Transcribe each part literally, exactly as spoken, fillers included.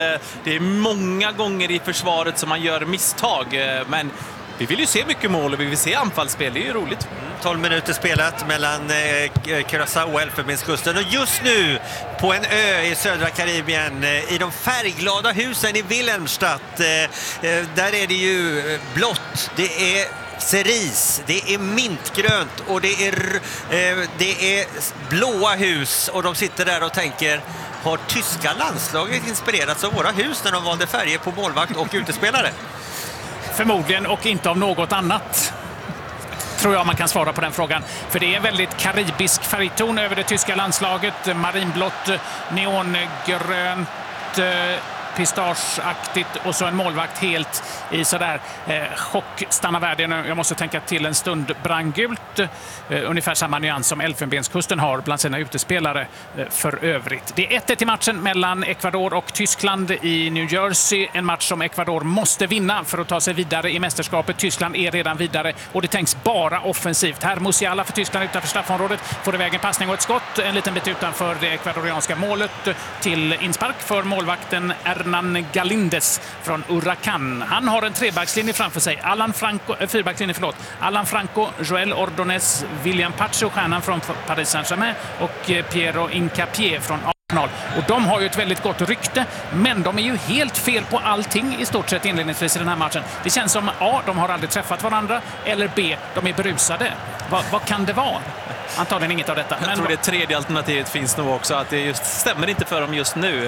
Det är många gånger i försvaret som man gör misstag, men vi vill ju se mycket mål och vi vill se anfallsspel, det är ju roligt. tolv minuter spelat mellan eh, Curaçao och Elfenbenskusten, och just nu på en ö i södra Karibien, eh, i de färgglada husen i Wilhelmstadt, eh, eh, där är det ju blått, det är cerise, det är mintgrönt och det är, eh, det är blåa hus, och de sitter där och tänker: har tyska landslaget inspirerats av våra hus när de valde färger på målvakt och utespelare? Förmodligen, och inte av något annat, tror jag man kan svara på den frågan. För det är väldigt karibisk färgton över det tyska landslaget. Marinblått, neongrönt, pistageaktigt, och så en målvakt helt i sådär eh, chock, stanna världen. Jag måste tänka till en stund, brandgult, eh, ungefär samma nyans som Elfenbenskusten har bland sina utespelare eh, för övrigt. Det är ett ett i matchen mellan Ecuador och Tyskland i New Jersey, en match som Ecuador måste vinna för att ta sig vidare i mästerskapet. Tyskland är redan vidare och det tänks bara offensivt. Här Musiala för Tyskland utanför straffområdet, får iväg en passning och ett skott en liten bit utanför det ekvadorianska målet till inspark för målvakten Hernan Galindes från Huracan. Han har en trebackslinje framför sig. Alan Franco, äh, fyrbackslinje, förlåt. Alan Franco, Joel Ordonez, William Pacho, stjärnan från Paris Saint-Germain, och Piero Hincapié från Arsenal. Och de har ju ett väldigt gott rykte, men de är ju helt fel på allting i stort sett inledningsvis i den här matchen. Det känns som A, de har aldrig träffat varandra, eller B, de är berusade. Va, vad kan det vara? Antagligen inget av detta. Jag men tror det tredje alternativet finns nog också, att det just stämmer inte för dem just nu.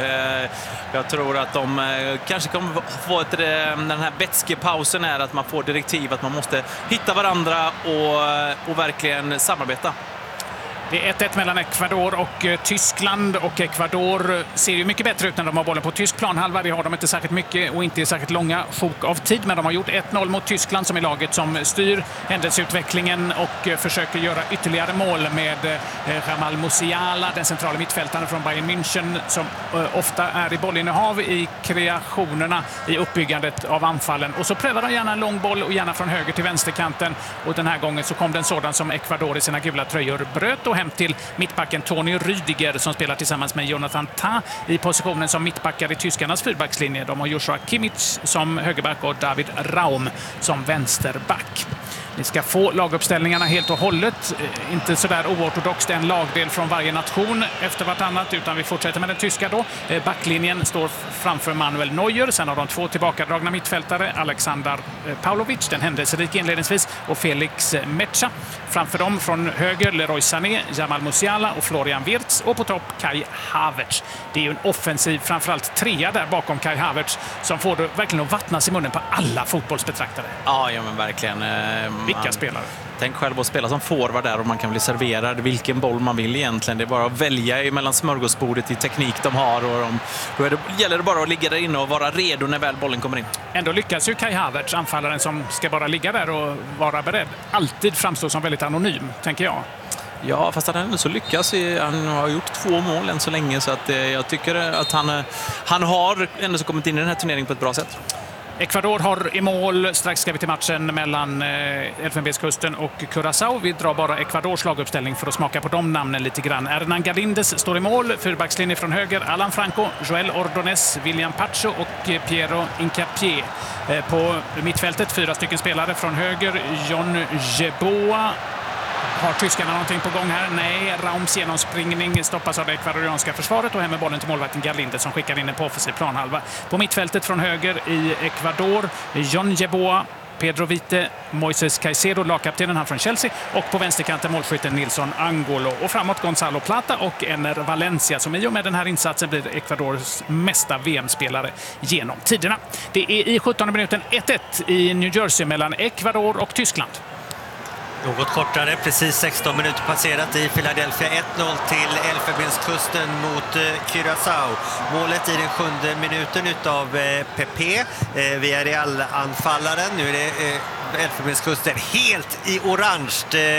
Jag tror att de kanske kommer få ett, den här vätskepausen är att man får direktiv att man måste hitta varandra och, och verkligen samarbeta. Det är ett ett mellan Ecuador och Tyskland, och Ecuador ser ju mycket bättre ut när de har bollen på tysk planhalva. Det har de inte särskilt mycket och inte särskilt långa sjok av tid, men de har gjort ett noll mot Tyskland som är laget som styr händelseutvecklingen och försöker göra ytterligare mål med Jamal Musiala, den centrala mittfältaren från Bayern München, som ofta är i bollinnehav i kreationerna i uppbyggandet av anfallen. Och så prövar de gärna en lång boll och gärna från höger till vänsterkanten, och den här gången så kom den sådan som Ecuador i sina gula tröjor bröt och hem till mittbacken Toni Rüdiger som spelar tillsammans med Jonathan Tah i positionen som mittbackar i tyskarnas fyrbackslinje. De har Joshua Kimmich som högerback och David Raum som vänsterback. Ni ska få laguppställningarna helt och hållet. Inte sådär oortodoxt en lagdel från varje nation efter vartannat, utan vi fortsätter med den tyska då. Backlinjen står framför Manuel Neuer. Sen har de två tillbakadragna mittfältare, Alexander Pavlovic, den händelserike inledningsvis, och Felix Mecha. Framför dem från höger Leroy Sané, Jamal Musiala och Florian Wirtz, och på topp Kai Havertz. Det är ju en offensiv, framförallt trea där bakom Kai Havertz, som får det verkligen att vattnas i munnen på alla fotbollsbetraktare. Ja, ja men verkligen. Vilka man, spelare? Tänk själv att spela som forward där, och man kan bli serverad vilken boll man vill egentligen. Det är bara att välja mellan smörgåsbordet i teknik de har, och de, då är det, gäller det bara att ligga där inne och vara redo när väl bollen kommer in. Ändå lyckas ju Kai Havertz, anfallaren som ska bara ligga där och vara beredd, alltid framstår som väldigt anonym, tänker jag. Ja, fast han ändå så lyckas. Han har gjort två mål än så länge, så att jag tycker att han, han har ändå så kommit in i den här turneringen på ett bra sätt. Ecuador har i mål. Strax ska vi till matchen mellan Elfenbenskusten och Curaçao. Vi drar bara Ecuadors laguppställning för att smaka på de namnen lite grann. Hernan Galindes står i mål. Fyrbackslinje från höger. Alan Franco, Joel Ordonez, William Pacho och Piero Hincapié. På mittfältet fyra stycken spelare från höger. John Jeboa. Har tyskarna någonting på gång här? Nej, Raums genomspringning stoppas av det ekvadorianska försvaret och hem med bollen till målvakten Galinde som skickar in den på offensiv planhalva. På mittfältet från höger i Ecuador, John Jeboa, Pedro Vite, Moises Caicedo, lagkaptenen han från Chelsea, och på vänsterkanten målskytten Nilson Angolo. Och framåt Gonzalo Plata och Ener Valencia som i och med den här insatsen blir Ecuadors mesta V M-spelare genom tiderna. Det är i sjuttonde minuten ett ett i New Jersey mellan Ecuador och Tyskland. Något kortare, precis sexton minuter passerat i Philadelphia. ett noll till Elfenbenskusten mot eh, Curaçao. Målet i den sjunde minuten utav eh, Pepe. Eh, vi är i all anfallaren. Nu är det eh, Elfenbenskusten helt i orange.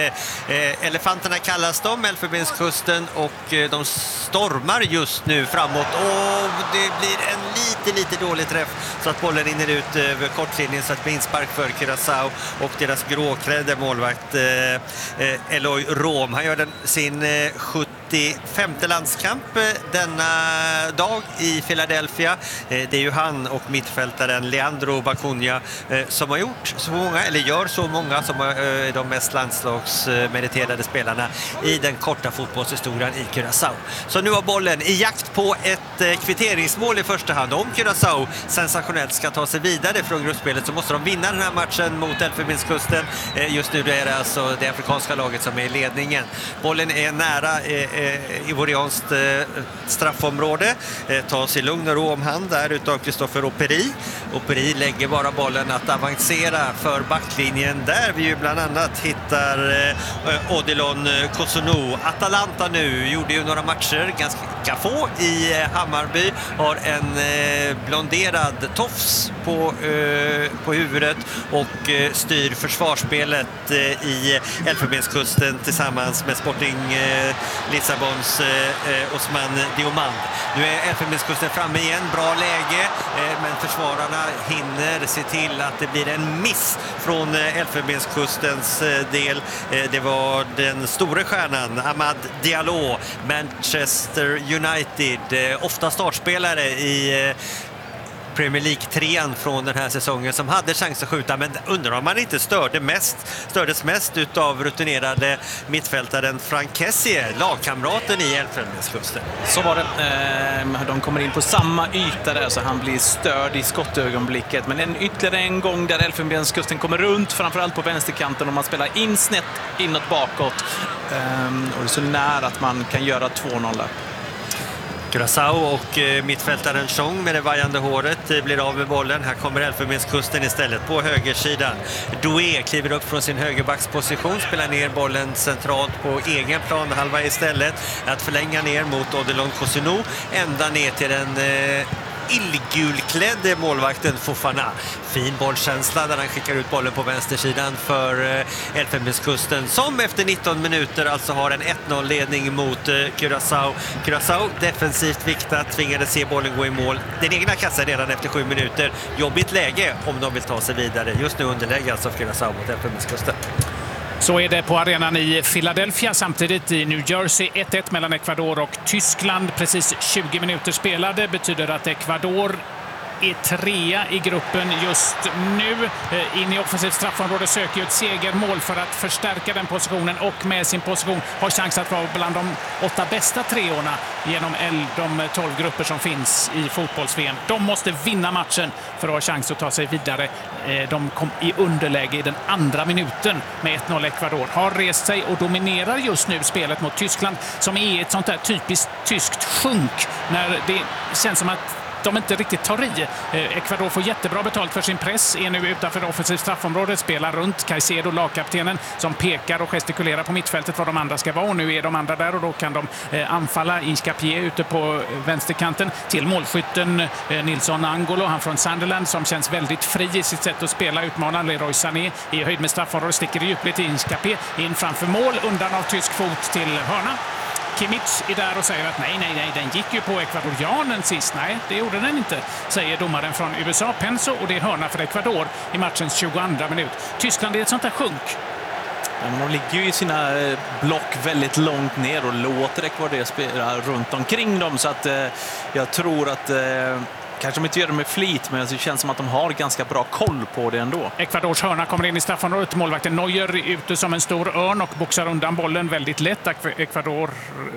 Eh, elefanterna kallas de, Elfenbenskusten, och eh, de stormar just nu framåt. Och det blir en lite, lite dålig träff så att bollen rinner ut över kortlinjen, så att det blir inspark för Curaçao och deras gråklädde målvakt eh, eh, Eloy Rom. Han gör den, sin eh, sjuttiofemte landskamp eh, denna dag i Philadelphia. Eh, det är ju han och mittfältaren Leandro Bacunha eh, som har gjort så många, eller gör så många, som är eh, de mest landslagsmeriterade spelarna i den korta fotbollshistorien i Curaçao. Så nu har bollen i jakt på ett eh, kvitteringsmål i första hand. Om Curaçao sensationellt ska ta sig vidare från gruppspelet så måste de vinna den här matchen mot Elfenbenskusten. Eh, just nu är det alltså det afrikanska laget som är i ledningen. Bollen är nära eh, ivorianskt eh, straffområde. Eh, tas i lugn och ro om hand där utav Christopher Operi. Operi lägger bara bollen att avancera för backlinjen, där vi ju bland annat hittar eh, Odilon Kosonou. Atalanta nu gjorde ju några matcher, ganska få i eh, Hammarby, har en eh, blonderad tofs på, eh, på huvudet och eh, styr försvarsspelet eh, i Elfenbenskusten tillsammans med Sporting eh, Lissabons eh, Osman Diomand. Nu är Elfenbenskusten framme igen, bra läge, eh, men försvararna hinner se till att det blir en miss från eh, Elfenbenskustens eh, del. Eh, det var den stora stjärnan Amad Diallo, Manchester United, eh, ofta startspelare i eh, Premier League-trean från den här säsongen, som hade chans att skjuta, men undrar om man inte störde mest, stördes mest utav rutinerade mittfältaren Frank Kessie, lagkamraten i Elfenbenskusten. Så var det. De kommer in på samma yta där, så han blir störd i skottögonblicket. Men en ytterligare en gång där Elfenbenskusten kommer runt, framförallt på vänsterkanten, och man spelar in snett inåt bakåt. Och det är så nära att man kan göra två noll. Curaçao och eh, mittfältaren Chong med det vajande håret eh, blir av med bollen. Här kommer Elfenbenskusten istället på högersidan. Doué kliver upp från sin högerbacksposition, spelar ner bollen centralt på egen plan halva istället. Att förlänga ner mot Odilon Kosonou, ända ner till den eh, illgulklädde målvakten Fofana. Fin bollkänsla där han skickar ut bollen på vänstersidan för eh, Elfenbenskusten, som efter nitton minuter alltså har en ett noll-ledning mot eh, Curaçao. Curaçao defensivt viktat, tvingade se bollen gå i mål. Den egna kassan redan efter sju minuter. Jobbigt läge om de vill ta sig vidare. Just nu underläge alltså Curaçao mot Elfenbenskusten. Så är det på arenan i Philadelphia. Samtidigt i New Jersey ett ett mellan Ecuador och Tyskland. Precis tjugo minuter spelade. Betyder att Ecuador är trea i gruppen just nu. In i offensivt straffområde söker ju ett segermål för att förstärka den positionen, och med sin position har chans att vara bland de åtta bästa treorna genom de tolv grupper som finns i fotbolls-V M. De måste vinna matchen för att ha chans att ta sig vidare. De kom i underläge i den andra minuten med ett noll. Ecuador har rest sig och dominerar just nu spelet mot Tyskland, som är ett sånt där typiskt tyskt sjunk när det känns som att de inte riktigt tar i. Ecuador får jättebra betalt för sin press, är nu utanför det offensivt straffområdet, spelar runt Caicedo, lagkaptenen, som pekar och gestikulerar på mittfältet var de andra ska vara, och nu är de andra där och då kan de anfalla. Hincapié ute på vänsterkanten till målskytten Nilsson Angolo, han från Sunderland, som känns väldigt fri i sitt sätt att spela, utmanar Leroy Sané i höjd med straffområdet, sticker i djupled till Hincapié, in framför mål, undan av tysk fot till hörna. Kimmich är där och säger att nej, nej, nej, den gick ju på ekvadorianen sist. Nej, det gjorde den inte, säger domaren från U S A, Penso, och det är hörna för Ecuador i matchens tjugoandra minut. Tyskland är ett sånt där sjunk. Ja, men de ligger ju i sina block väldigt långt ner och låter Ecuador spela runt omkring dem, så att eh, jag tror att eh, kanske de inte gör det med flit, men det känns som att de har ganska bra koll på det ändå. Ecuadors hörna kommer in i straffområdet. Målvakten Neuer ute som en stor örn och boxar undan bollen väldigt lätt. Ecuador,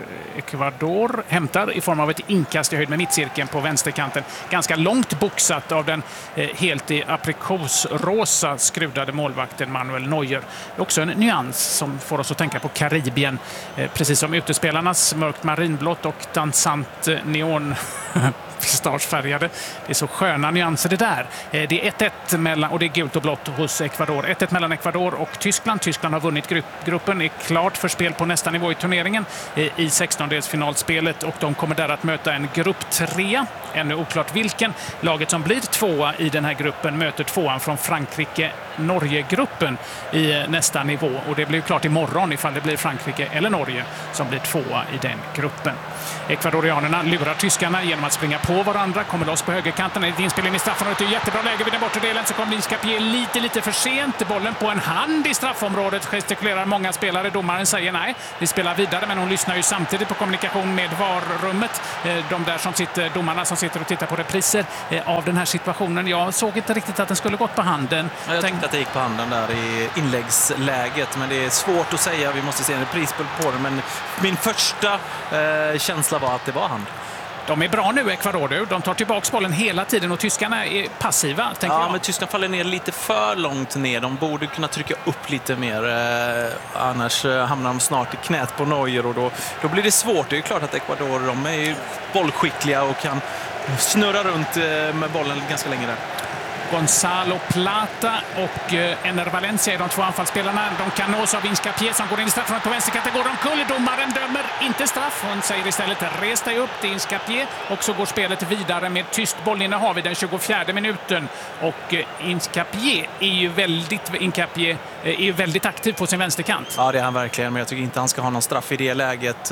Ecuador hämtar i form av ett inkast i höjd med mittcirkeln på vänsterkanten. Ganska långt boxat av den eh, helt i aprikosrosa skrudade målvakten Manuel Neuer. Också en nyans som får oss att tänka på Karibien. Eh, precis som utespelarnas mörkt marinblått och dansant eh, neon mustaschfärgade. Det är så sköna nyanser det där. Det är ett ett mellan, och det är gult och blått hos Ecuador. ett ett mellan Ecuador och Tyskland. Tyskland har vunnit grupp, gruppen, är klart för spel på nästa nivå i turneringen i sextondelsfinalspelet, och de kommer där att möta en grupp tre. Ännu oklart vilken. Laget som blir tvåa i den här gruppen möter tvåan från Frankrike-Norge-gruppen i nästa nivå. Och det blir klart imorgon ifall det blir Frankrike eller Norge som blir tvåa i den gruppen. Ekvadorianerna lurar tyskarna genom att springa på varandra, kommer loss på högerkanten. Ett inspel in i straffområdet, ett jättebra läge vid den bortre delen, så kommer Iskapje lite, lite för sent. Bollen på en hand i straffområdet, gestikulerar många spelare. Domaren säger nej, vi spelar vidare, men hon lyssnar ju samtidigt på kommunikation med varrummet. De där som sitter, domarna som sitter och tittar på repriser av den här situationen. Jag såg inte riktigt att den skulle gått på handen. Jag tänkte att det gick på handen där i inläggsläget, men det är svårt att säga. Vi måste se en repris på det, men min första eh, känsla var att det var hand. De är bra nu, Ecuador. De tar tillbaka bollen hela tiden och tyskarna är passiva, tänker ja, jag. men tyskarna faller ner lite för långt ner. De borde kunna trycka upp lite mer. Eh, annars eh, hamnar de snart i knät på Neuer, och då, då blir det svårt. Det är klart att Ecuador, de är ju bollskickliga och kan snurra runt eh, med bollen ganska länge där. Gonzalo Plata och Ener Valencia är de två anfallsspelarna. De kan nås av Iskapje som går in i straffområdet på vänsterkanten. Går de kull, domaren dömer inte straff. Hon säger istället res dig upp till Iskapje, och så går spelet vidare med tyst bollinnehav i den tjugofjärde minuten. Och Iskapje är ju väldigt, Iskapje är ju väldigt aktiv på sin vänsterkant. Ja, det är han verkligen, men jag tycker inte han ska ha någon straff i det läget.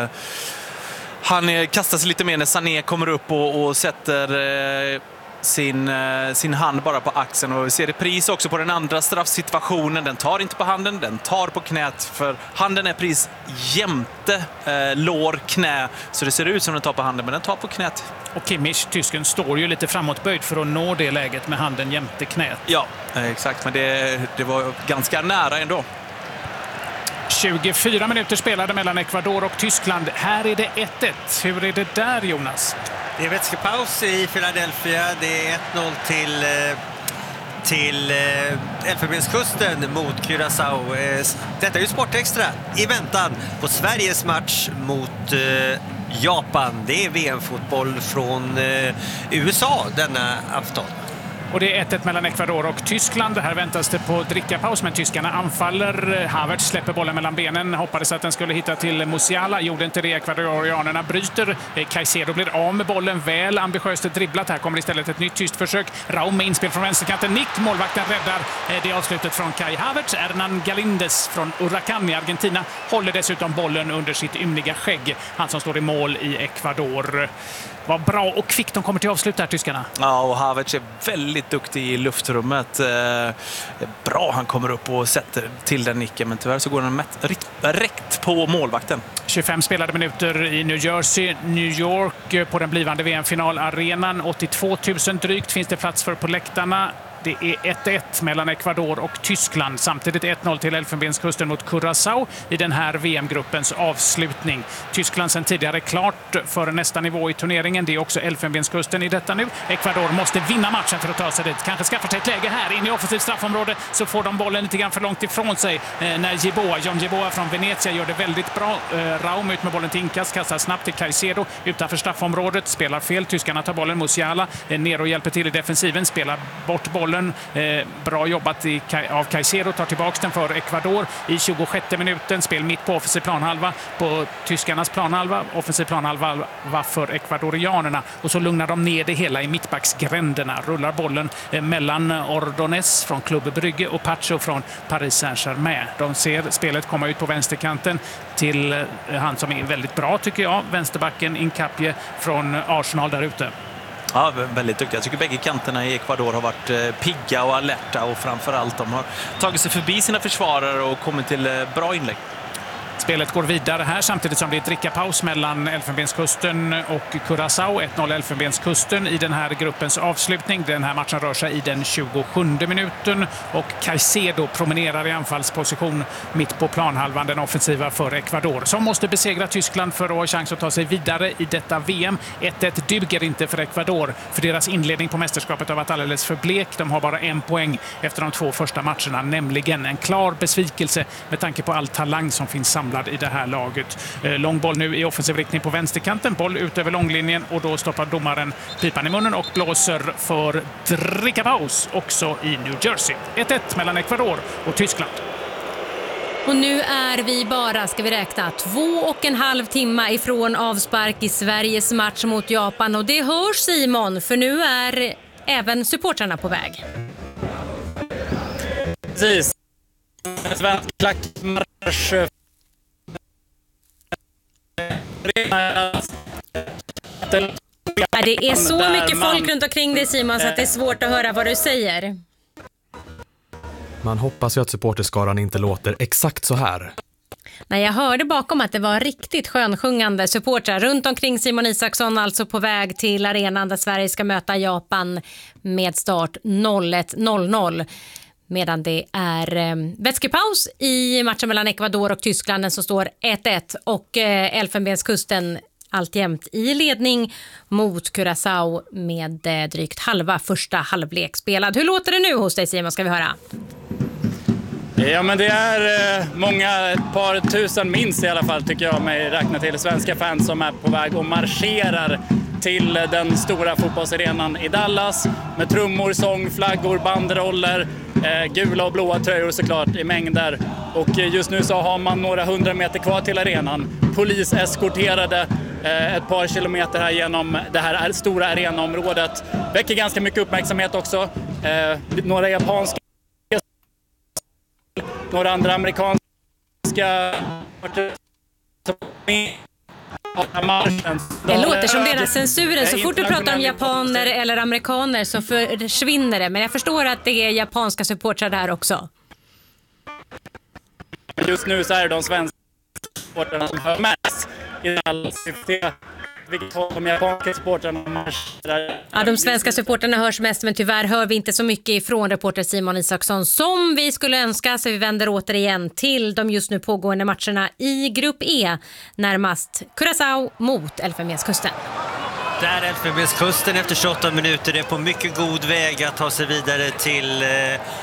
Han kastar sig lite mer när Sané kommer upp och, och sätter Sin, sin hand bara på axeln, och vi ser repris också på den andra straffsituationen. Den tar inte på handen, den tar på knät, för handen är pris jämte eh, lår, knä, så det ser ut som den tar på handen, men den tar på knät. Och Kimmich, tysken, står ju lite framåtböjd för att nå det läget med handen jämte knät. Ja, exakt, men det, det var ganska nära ändå. tjugofyra minuter spelade mellan Ecuador och Tyskland. Här är det ett ett. Hur är det där, Jonas? Det är vätskepaus i Philadelphia. Det är ett noll till, till Elfenbenskusten mot Curaçao. Detta är ju Sportextra i väntan på Sveriges match mot Japan. Det är V M-fotboll från U S A denna afton. Och det är ett ett mellan Ecuador och Tyskland. Här väntas det på drickapaus, men tyskarna anfaller. Havertz släpper bollen mellan benen. Hoppades att den skulle hitta till Musiala. Gjorde inte det. Ecuadorianerna bryter. Caicedo blir av med bollen. Väl ambitiöst dribblat. Här kommer istället ett nytt tyst försök. Raum med inspel från vänsterkanten. Nick, målvakten, räddar det avslutet från Kai Havertz. Hernan Galindes från Huracán i Argentina håller dessutom bollen under sitt ymniga skägg. Han som står i mål i Ecuador. Vad bra och kvickt de kommer till avslut här, tyskarna. Ja, och Havertz är väldigt duktig i luftrummet. Eh, bra, han kommer upp och sätter till den nicken, men tyvärr så går den rätt på målvakten. tjugofem spelade minuter i New Jersey, New York på den blivande V M-finalarenan. åttiotvå tusen drygt finns det plats för på läktarna. Det är ett ett mellan Ecuador och Tyskland. Samtidigt ett noll till Elfenbenskusten mot Curaçao i den här V M-gruppens avslutning. Tyskland sen tidigare klart för nästa nivå i turneringen. Det är också Elfenbenskusten i detta nu. Ecuador måste vinna matchen för att ta sig dit. Kanske skaffar sig ett läge här in i offensivt straffområde, så får de bollen lite grann för långt ifrån sig när Jeboa, John Jeboa från Venezia gör det väldigt bra. Raum ut med bollen till inkast, kastar snabbt till Caicedo utanför straffområdet, spelar fel. Tyskarna tar bollen, Musiala ner och hjälper till i defensiven, spelar bort bollen. Eh, bra jobbat i, av Caicedo, tar tillbaka den för Ecuador i tjugosjätte minuten. Spel mitt på offensiv planhalva på tyskarnas planhalva, offensiv planhalva för ekvadorianerna, och så lugnar de ner det hela i mittbacksgränderna. Rullar bollen eh, mellan Ordonez från Club Brygge och Pacho från Paris Saint-Germain. De ser spelet komma ut på vänsterkanten till eh, han som är väldigt bra, tycker jag, vänsterbacken Iskapje från Arsenal där ute. Ja, väldigt duktiga. Jag tycker bägge kanterna i Ecuador har varit eh, pigga och alerta, och framförallt de har tagit sig förbi sina försvarare och kommit till eh, bra inlägg. Spelet går vidare här samtidigt som det är drickapaus mellan Elfenbenskusten och Curaçao. ett noll Elfenbenskusten i den här gruppens avslutning. Den här matchen rör sig i den tjugosjunde minuten, och Caicedo promenerar i anfallsposition mitt på planhalvan, den offensiva för Ecuador, som måste besegra Tyskland för att ha chans att ta sig vidare i detta V M. ett ett duger inte för Ecuador, för deras inledning på mästerskapet har varit alldeles för blek. De har bara en poäng efter de två första matcherna, nämligen en klar besvikelse med tanke på all talang som finns samlad samlad i det här laget. Lång boll nu i offensiv riktning på vänsterkanten. Boll ut över långlinjen och då stoppar domaren pipan i munnen och blåser för drickapaus också i New Jersey. ett ett mellan Ecuador och Tyskland. Och nu är vi bara, ska vi räkna, två och en halv timme ifrån avspark i Sveriges match mot Japan. Och det hörs, Simon, för nu är även supportrarna på väg. Precis. Svensk klackmarsch. Ja, det är så mycket folk runt omkring dig, Simon, så att det är svårt att höra vad du säger. Man hoppas ju att supporterskaran inte låter exakt så här. Nej, jag hörde bakom att det var riktigt skönsjungande supportrar runt omkring Simon Isaksson, alltså på väg till arenan där Sverige ska möta Japan med start noll ett noll noll. Medan det är eh, vätskepaus i matchen mellan Ecuador och Tyskland som står ett ett och eh, Elfenbenskusten alltjämt i ledning mot Curaçao med eh, drygt halva första halvlek spelad. Hur låter det nu hos dig, Simon, ska vi höra? Ja, men det är eh, många, ett par tusen minst i alla fall tycker jag mig räkna till, svenska fans som är på väg och marscherar till den stora fotbollsarenan i Dallas med trummor, sång, flaggor, banderoller, eh, gula och blåa tröjor såklart i mängder. Och eh, just nu så har man några hundra meter kvar till arenan. Polis eskorterade eh, ett par kilometer här genom det här stora arenaområdet. Väcker ganska mycket uppmärksamhet också. Eh, några japanska, några andra amerikanska det låter som deras censuren. Så fort du pratar om japaner eller amerikaner så försvinner det. Men jag förstår att det är japanska supportrar där också. Just nu så är det de svenska supportrarna som hör mest i all syfte. Vilket håll de japanska supportrarna marscherar. Ja, de svenska supportrarna hörs mest, men tyvärr hör vi inte så mycket ifrån reporter Simon Isaksson som vi skulle önska, så vi vänder återigen till de just nu pågående matcherna i grupp E, närmast Curaçao mot Elfenbenskusten. Där Elfenbenskusten efter tjugoåtta minuter är på mycket god väg att ta sig vidare till eh,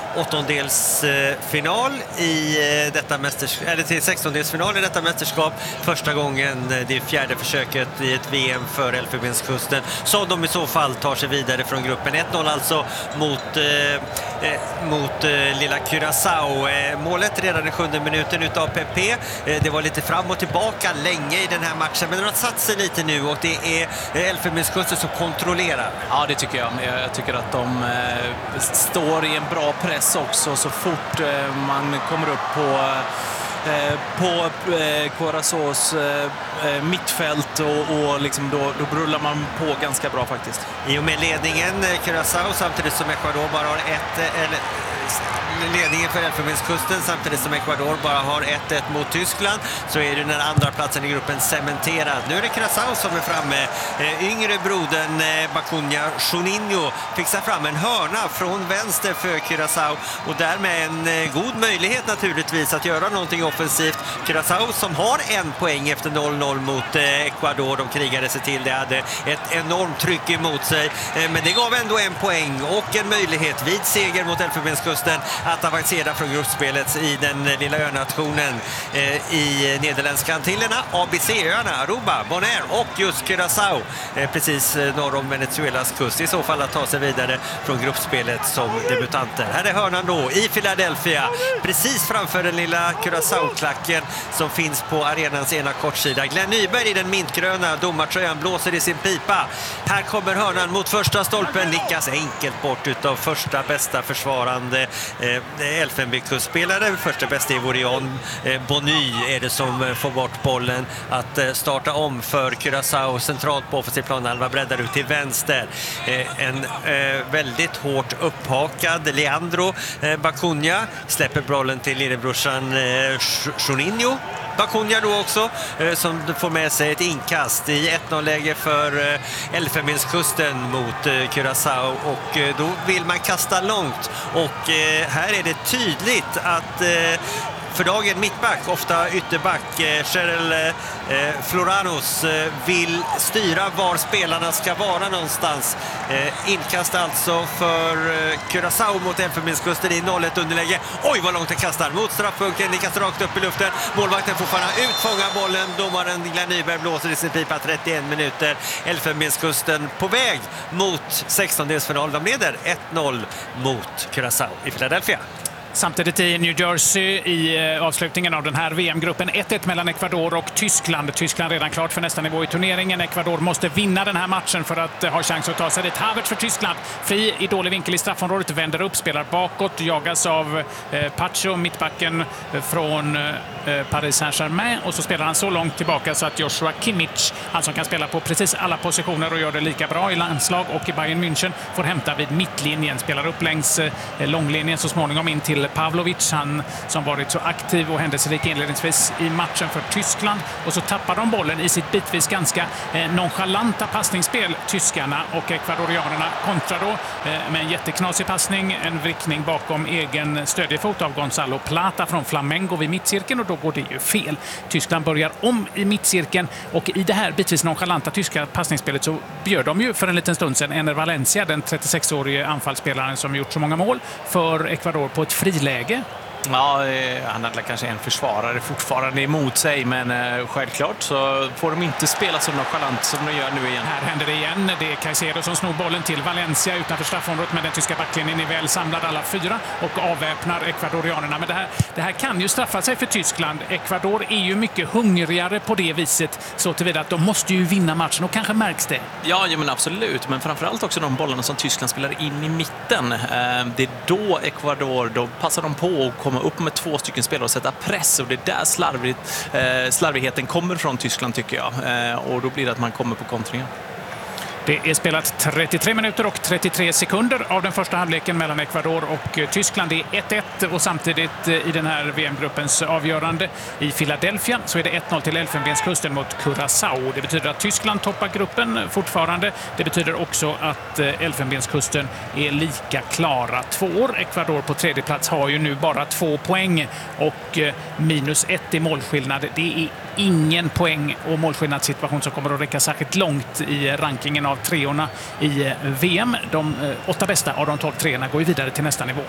åttondelsfinal eh, i eh, detta mästerskap, eller till sextondelsfinal i detta mästerskap. Första gången, eh, det är fjärde försöket i ett V M för Elfenbenskusten, så de i så fall tar sig vidare från gruppen. ett noll alltså mot, eh, eh, mot eh, lilla Curaçao. Eh, målet redan i sjunde minuten utav Pepe. Eh, det var lite fram och tillbaka länge i den här matchen, men de har satt sig lite nu och det är eh, Elfenbenskusten som kontrollerar. Ja, det tycker jag. Jag tycker att de eh, står i en bra press också så fort eh, man kommer upp på eh, på eh, Curaçaos eh, mittfält och, och liksom då, då brullar man på ganska bra faktiskt. I och med ledningen Curaçao samtidigt som Ecuador bara har ett eller ledningen för Elfenbenskusten samtidigt som Ecuador bara har ett ett mot Tyskland, så är det den andra platsen i gruppen cementerad. Nu är det Curaçao som är framme. Eh, yngre brodern eh, Bacunha Juninho fixar fram en hörna från vänster för Curaçao och därmed en eh, god möjlighet naturligtvis att göra någonting offensivt. Curaçao som har en poäng efter noll noll mot eh, Ecuador. De krigade sig till det, hade ett enormt tryck emot sig, eh, men det gav ändå en poäng och en möjlighet vid seger mot Elfenbenskusten att avancera från gruppspelet i den lilla önationen eh, i Nederländska Antillerna, A B C-öarna, Aruba, Bonaire och just Curaçao, eh, precis norr om Venezuelas kust, i så fall att ta sig vidare från gruppspelet som debutanter. Här är hörnan då i Philadelphia, precis framför den lilla Curaçao-klacken som finns på arenans ena kortsida. Glenn Nyberg i den mintgröna domartröjan blåser i sin pipa. Här kommer hörnan mot första stolpen, nickas enkelt bort utav första bästa försvarande eh, Elfenbenskusten-spelare. Första bästa i Vorion eh, Bonny är det som eh, får bort bollen att eh, starta om för Curaçao centralt på offensiv planhalva, breddar ut till vänster. Eh, en eh, väldigt hårt upphakad Leandro eh, Bacunha släpper bollen till lillebrorsan eh, Juninho. Bacunha då också eh, som får med sig ett inkast i ett noll-läge för eh, Elfenbenskusten mot eh, Curaçao och eh, då vill man kasta långt och eh, här är det tydligt att eh, för dagen mittback, ofta ytterback. Eh, Cheryl eh, Floranos eh, vill styra var spelarna ska vara någonstans. Eh, inkast alltså för eh, Curaçao mot Elfenbenskusten i noll ett underläge. Oj, vad långt det kastar mot straffpunkten. Det kastar rakt upp i luften. Målvakten får fara ut, fånga bollen. Domaren Glenn Nyberg blåser i sin pipa. trettioen minuter. Elfenbenskusten på väg mot sextondelsfinal. De leder ett noll mot Curaçao i Philadelphia. Samtidigt i New Jersey i avslutningen av den här V M-gruppen ett ett mellan Ecuador och Tyskland. Tyskland redan klart för nästa nivå i turneringen. Ecuador måste vinna den här matchen för att ha chans att ta sig dit. Havertz för Tyskland. Fri i dålig vinkel i straffområdet. Vänder upp, spelar bakåt. Jagas av eh, Pacho, mittbacken från eh, Paris Saint-Germain. Och så spelar han så långt tillbaka så att Joshua Kimmich, han som kan spela på precis alla positioner och gör det lika bra i landslag och i Bayern München, får hämta vid mittlinjen. Spelar upp längs eh, långlinjen så småningom in till Pavlovic, han som varit så aktiv och händelserik inledningsvis i matchen för Tyskland. Och så tappar de bollen i sitt bitvis ganska eh, nonchalanta passningsspel, tyskarna, och ekvadorianerna kontrar då eh, med en jätteknasig passning, en vrickning bakom egen stödjefot av Gonzalo Plata från Flamengo vid mittcirkeln, och då går det ju fel. Tyskland börjar om i mittcirkeln, och i det här bitvis nonchalanta tyska passningsspelet så bjöd de ju för en liten stund sedan Ener Valencia, den trettiosexårige anfallsspelaren som gjort så många mål för Ecuador, på ett friläge. Ja, han hade kanske en försvarare fortfarande emot sig, men eh, självklart så får de inte spela så nonchalant som de gör nu igen. Här händer det igen. Det är Caicedo som snor bollen till Valencia utanför straffområdet, men den tyska backlinjen är väl samlad alla fyra och avväpnar ekvadorianerna. Men det här, det här kan ju straffa sig för Tyskland. Ecuador är ju mycket hungrigare på det viset, så tillvida att de måste ju vinna matchen, och kanske märks det. Ja, ja men absolut. Men framförallt också de bollarna som Tyskland spelar in i mitten. Eh, det är då Ecuador, då passar de på och komma upp med två stycken spelare och sätta press, och det är där slarvigt, eh, slarvigheten kommer från Tyskland, tycker jag. Eh, och då blir det att man kommer på kontringen. Det är spelat trettiotre minuter och trettiotre sekunder av den första halvleken mellan Ecuador och Tyskland. Det är ett ett, och samtidigt i den här V M-gruppens avgörande i Philadelphia så är det ett noll till Elfenbenskusten mot Curaçao. Det betyder att Tyskland toppar gruppen fortfarande. Det betyder också att Elfenbenskusten är lika klara två år. Ecuador på tredje plats har ju nu bara två poäng och minus ett i målskillnad. Det är ingen poäng och målskillnadssituation som kommer att räcka särskilt långt i rankingen av treorna i V M. De eh, åtta bästa av de tolv treorna går vidare till nästa nivå,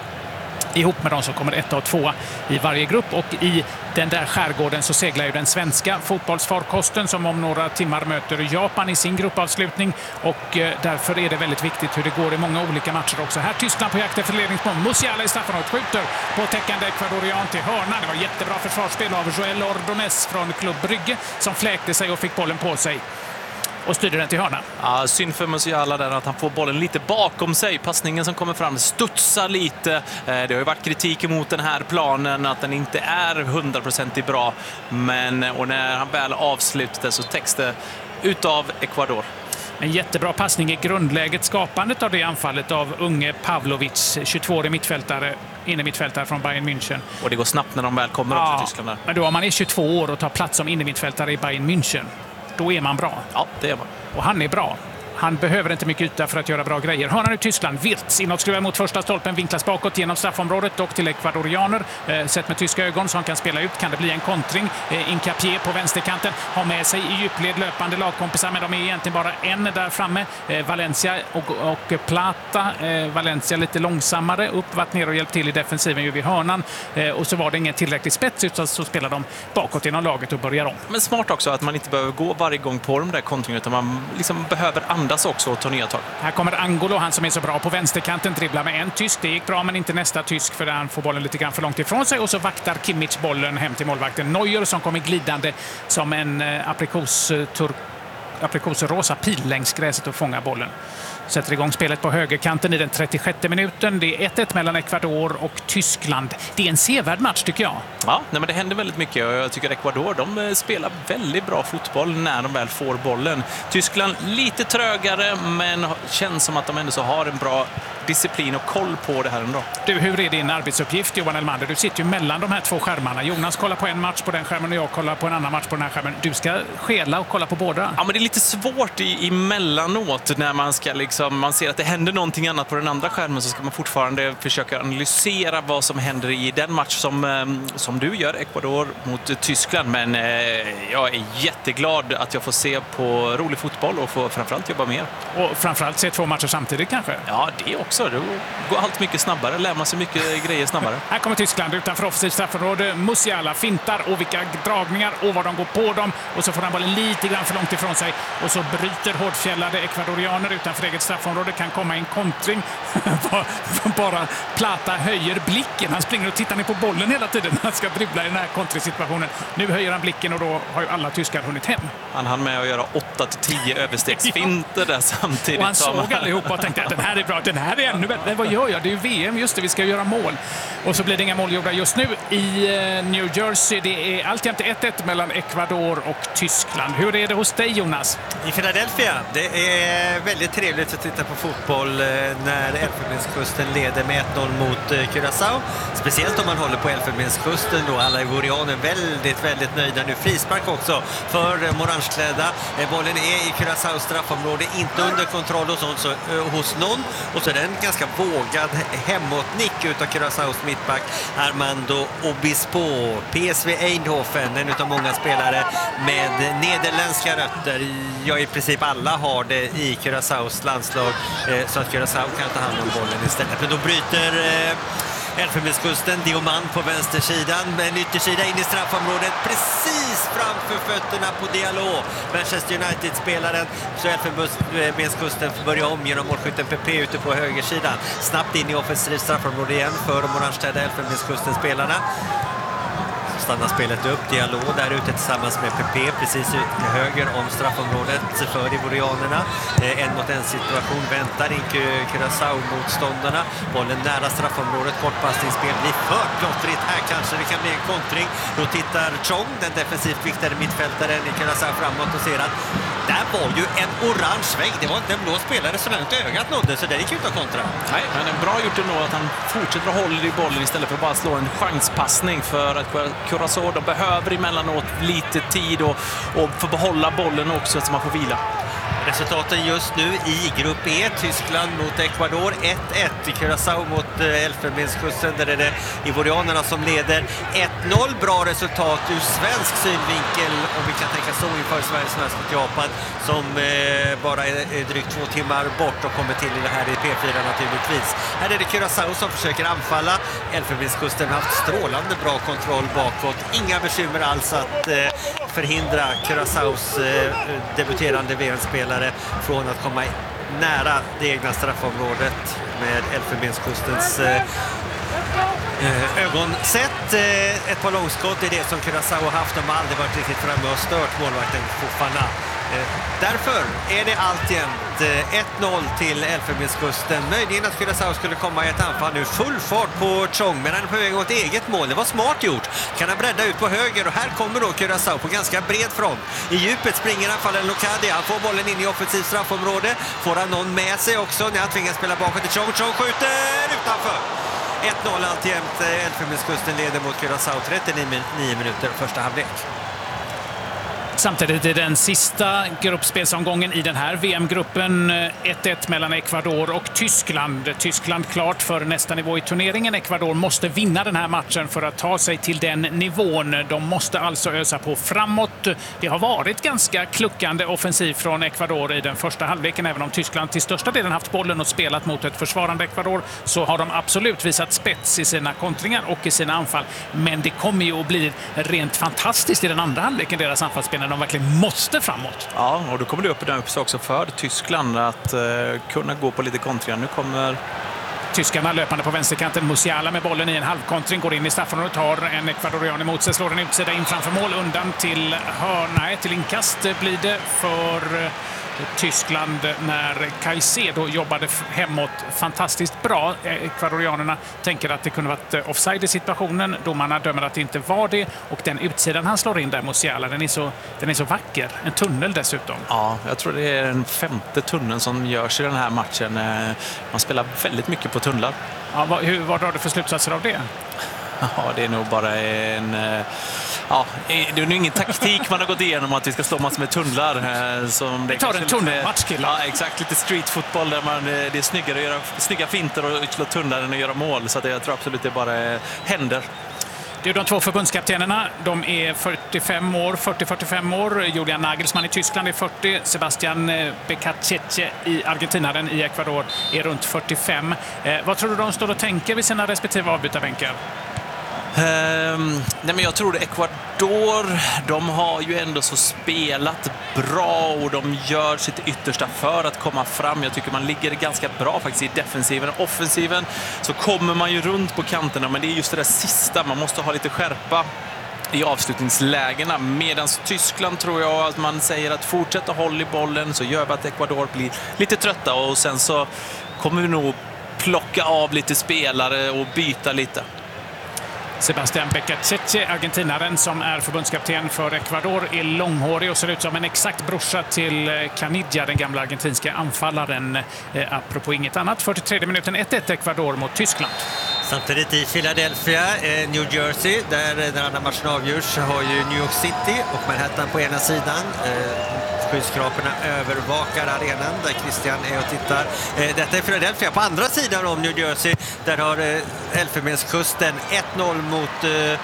ihop med de som kommer etta och tvåa i varje grupp. Och i den där skärgården så seglar ju den svenska fotbollsfarkosten som om några timmar möter Japan i sin gruppavslutning, och eh, därför är det väldigt viktigt hur det går i många olika matcher också. Här Tyskland på jakt efter ledningsmål. Musiala i straffområdet skjuter på täckande ekvadorian till hörna. Det var jättebra försvarsspel av Joel Ordonez från Club Brygge som fläkte sig och fick bollen på sig och styrde den till hörna. Ja, synd för Musiala där att han får bollen lite bakom sig. Passningen som kommer fram studsar lite. Det har ju varit kritik emot den här planen, att den inte är hundraprocentigt bra. Men och när han väl avslutade så täcks det utav Ecuador. En jättebra passning i grundläget, skapandet av det anfallet av unge Pavlovic, tjugotvåårig mittfältare, inne mittfältare från Bayern München. Och det går snabbt när de väl kommer ja, upp till Tyskland där. Men då om man är tjugotvå år och tar plats som inne mittfältare i Bayern München, då är man bra. Ja, det är man. Och han är bra. Han behöver inte mycket yta för att göra bra grejer. Hörnan i Tyskland, Wirtz inåtskruvad mot första stolpen, vinklas bakåt genom straffområdet och till ekvadorianer. Eh, sett med tyska ögon som kan spela ut, kan det bli en kontring. Eh, Incapié på vänsterkanten har med sig i djupled löpande lagkompisar, men de är egentligen bara en där framme. Eh, Valencia och, och Plata. Eh, Valencia lite långsammare, upp, varit ner och hjälpt till i defensiven ju vid hörnan. Eh, och så var det ingen tillräcklig spets, utan så spelar de bakåt genom laget och börjar om. Men smart också att man inte behöver gå varje gång på de där kontringarna, utan man liksom behöver andas också och ta nya tag. Här kommer Angolo, han som är så bra på vänsterkanten, dribblar med en tysk. Det gick bra, men inte nästa tysk, för han får bollen lite grann för långt ifrån sig, och så vaktar Kimmich bollen hem till målvakten Neuer som kommer glidande som en eh, aprikosturk aprikosrosa pil längs gräset och fångar bollen. Sätter igång spelet på högerkanten i den trettiosjätte minuten. Det är ett ett mellan Ecuador och Tyskland. Det är en sevärd match, tycker jag. Ja, nej, men det händer väldigt mycket, och jag tycker Ecuador, de spelar väldigt bra fotboll när de väl får bollen. Tyskland lite trögare, men känns som att de ändå så har en bra disciplin och koll på det här ändå. Du, hur är din arbetsuppgift, Johan Elmander? Du sitter ju mellan de här två skärmarna. Jonas kollar på en match på den skärmen och jag kollar på en annan match på den här skärmen. Du ska skela och kolla på båda. Ja, men det är lite svårt i, emellanåt när man ska liksom liksom man ser att det händer någonting annat på den andra skärmen, så ska man fortfarande försöka analysera vad som händer i den match som, som du gör, Ecuador mot Tyskland. Men eh, jag är jätteglad att jag får se på rolig fotboll och får framförallt jobba mer. Och framförallt se två matcher samtidigt kanske? Ja, det också. Då går allt mycket snabbare, lär man sig mycket grejer snabbare. Här kommer Tyskland utanför offensivt straffområde. Musiala fintar och vilka dragningar och vad de går på dem. Och så får han bollen lite grann för långt ifrån sig. Och så bryter hårdfjällade ekvadorianer utanför eget straffområde. Kan komma en kontring. Bara Plata höjer blicken. Han springer och tittar ner på bollen hela tiden när han ska dribbla i den här kontringssituationen. Nu höjer han blicken och då har ju alla tyskar hunnit hem. Han hann med att göra åtta till tio överstegsfinter där samtidigt. Och han som... såg allihopa och tänkte att den här är bra, den här är ännu bättre. Vad gör jag? Det är ju V M, just det, vi ska göra mål. Och så blir det inga mål gjorda just nu i New Jersey. Det är alltid ett ett mellan Ecuador och Tyskland. Hur är det hos dig, Jonas? I Philadelphia, det är väldigt trevligt att titta på fotboll när Elfenbenskusten leder med ett noll mot Curaçao. Speciellt om man håller på Elfenbenskusten då. Alla ivorianer väldigt, väldigt nöjda nu. Frispark också för de orangeklädda. Bollen är i Curaçaos straffområde, inte under kontroll hos, så, hos någon. Och så är det en ganska vågad hemåtnick utav Curaçaos mittback Armando Obispo. P S V Eindhoven, en utav många spelare med nederländska rötter. Ja, i princip alla har det i Curaçaos landslag, så att Curaçao kan ta hand om bollen istället. Men då bryter Elfenbenskusten Dioman på vänstersidan, med en yttersida in i straffområdet precis framför fötterna på Diallo, Manchester United-spelaren. Så Elfenbenskusten får börja om genom målskytten P P ute på högersidan. Snabbt in i offensivt straffområde igen för de orangeklädda Elfenbenskusten-spelarna. Stannar spelet upp, Diallo där ute tillsammans med P P precis ut till höger om straffområdet för ivorianerna. En mot en situation, väntar in Curaçao-motståndarna. Bollen nära straffområdet, kortpassningsspel blir för plottrigt här, kanske det kan bli en kontring. Då tittar Chong, den defensivt viktade mittfältaren i Curaçao, framåt och ser att där var ju en orange vägg. Det var inte en blå spelare så långt ögat nådde, så det gick ju inte att kontra. Nej, men det är bra gjort ändå att han fortsätter att hålla i bollen istället för att bara slå en chanspassning, för att Curaçao, de behöver emellanåt lite tid och, och få behålla bollen också så man får vila. Resultaten just nu i grupp E, Tyskland mot Ecuador ett ett, Curaçao mot Elfenbenskusten, där är det ivorianerna som leder ett noll. Bra resultat ur svensk synvinkel, om vi kan tänka så, inför Sveriges match mot Japan, som eh, bara är, är drygt två timmar bort och kommer till i det här i P fyra naturligtvis. Här är det Curaçao som försöker anfalla. Elfenbenskusten har haft strålande bra kontroll bakåt. Inga bekymmer alls att eh, förhindra Curaçaos eh, debuterande V M-spelare från att komma nära det egna straffområdet med Elfenbenskustens eh, ögonsett. Eh, ett par långskott är det som Curaçao har haft. De har aldrig varit riktigt framme och stört målvakten Fofana. Eh, därför är det alltjämt eh, ett noll till Elfenbenskusten. Möjligen att Curaçao skulle komma i ett anfall nu. Full fart på Chong, men han är på väg mot eget mål. Det var smart gjort. Kan han bredda ut på höger, och här kommer då Curaçao på ganska bred front. I djupet springer han, faller Lokadi. Han får bollen in i offensivt straffområde. Får han någon med sig också när han tvingas spela bakåt till Chong. Chong skjuter utanför. ett noll alltjämt. Elfenbenskusten leder mot Curaçao, trettionio minuter första halvlek. Samtidigt i den sista gruppspelsomgången i den här V M-gruppen, ett ett mellan Ecuador och Tyskland. Tyskland klart för nästa nivå i turneringen. Ecuador måste vinna den här matchen för att ta sig till den nivån. De måste alltså ösa på framåt. Det har varit ganska kluckande offensiv från Ecuador i den första halvleken. Även om Tyskland till största delen haft bollen och spelat mot ett försvarande Ecuador, så har de absolut visat spets i sina kontringar och i sina anfall. Men det kommer ju att bli rent fantastiskt i den andra halvleken, deras anfallsspel, de verkligen måste framåt. Ja, och då kommer det upp den upp också för Tyskland att eh, kunna gå på lite kontringar. Nu kommer tyskarna löpande på vänsterkanten. Musiala med bollen i en halvkontring, går in i straffområdet, tar en ekvadorian emot sig, slår en utsida in framför mål, undan till hörna, till inkast blir det för Tyskland när Caicedo jobbade hemåt fantastiskt bra. Ekvadorianerna tänker att det kunde varit offside i situationen. Domarna dömer att det inte var det, och den utsidan han slår in där, Musiala, den är så, den är så vacker. En tunnel dessutom. Ja, jag tror det är den femte tunneln som görs i den här matchen. Man spelar väldigt mycket på tunnlar. Ja, vad, hur, vad drar du för slutsatser av det? Ja, det är nog bara en... Ja, det är ju ingen taktik man har gått igenom att vi ska slå massor med tunnlar. Som det vi tar en tunnelmatch, killar. Ja, exakt. Lite streetfotboll där man, det är snyggare att göra snygga finter och slå tunnlar än att göra mål. Så det, jag tror absolut det bara händer. Det är de två förbundskaptenerna. De är fyrtiofem år, fyrtio till fyrtiofem år. Julian Nagelsmann i Tyskland är fyrtio. Sebastian Becacece i Argentinaren i Ecuador är runt fyrtiofem. Eh, vad tror du de står och tänker vid sina respektive avbytarbänkar? Um, nej men jag tror att Ecuador, de har ju ändå så spelat bra och de gör sitt yttersta för att komma fram. Jag tycker man ligger ganska bra faktiskt i defensiven. Offensiven så kommer man ju runt på kanterna, men det är just det där sista. Man måste ha lite skärpa i avslutningslägena. Medan Tyskland tror jag att man säger att fortsätta hålla i bollen så gör vi att Ecuador blir lite trötta och sen så kommer vi nog plocka av lite spelare och byta lite. Sebastian Becacece, argentinaren som är förbundskapten för Ecuador, är långhårig och ser ut som en exakt brorsa till Caniggia, den gamla argentinska anfallaren. Eh, apropå inget annat, fyrtiotredje minuten, ett ett Ecuador mot Tyskland. Samtidigt i Philadelphia, eh, New Jersey, där den andra matchen avgörs, har ju New York City och Manhattan på ena sidan. Eh, Skyskraporna övervakar arenan där Christian är och tittar. Eh, detta är Philadelphia. På andra sidan om New Jersey, där har eh, Elfenbenskusten ett noll mot eh,